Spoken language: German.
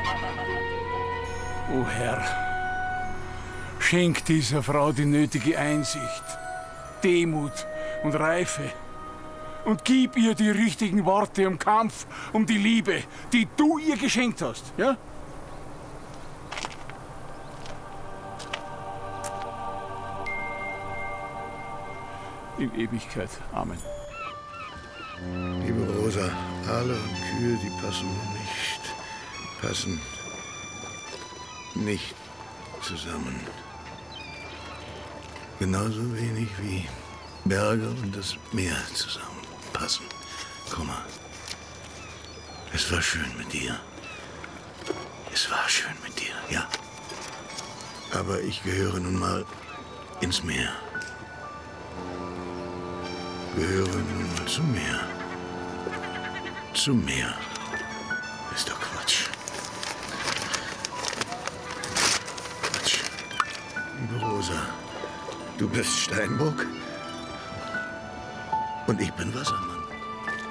O Herr, schenk dieser Frau die nötige Einsicht, Demut und Reife und gib ihr die richtigen Worte im Kampf um die Liebe, die du ihr geschenkt hast, ja? In Ewigkeit. Amen. Liebe Rosa, Aale und Kühe, die passen nicht zusammen. Genauso wenig wie Berge und das Meer zusammenpassen. Komm mal. Es war schön mit dir. Es war schön mit dir, ja. Aber ich gehöre nun mal ins Meer. Gehöre nun mal zum Meer. Zum Meer. Ist doch Quatsch. Quatsch. Liebe Rosa, du bist Steinbock und ich bin Wassermann.